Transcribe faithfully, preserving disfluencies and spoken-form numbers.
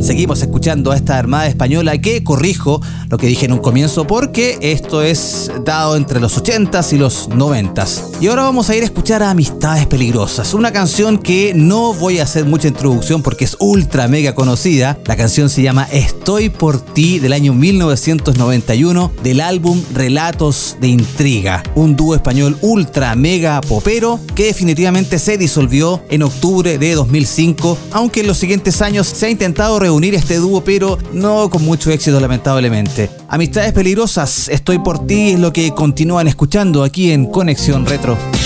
Seguimos escuchando a esta armada española que, corrijo lo que dije en un comienzo, porque esto es dado entre los ochentas y los noventas. Y ahora vamos a ir a escuchar a Amistades Peligrosas, una canción que no voy a hacer mucha introducción porque es ultra mega conocida. La canción se llama Estoy por ti, del año mil novecientos noventa y uno, del álbum Relatos de Intriga, un dúo español ultra mega popero que definitivamente se disolvió en octubre de dos mil cinco, aunque en los siguientes años se ha intentado reunir este dúo, pero no con mucho éxito, lamentablemente. Amistades Peligrosas, Estoy por ti, es lo que continúan escuchando aquí en Conexión Retro.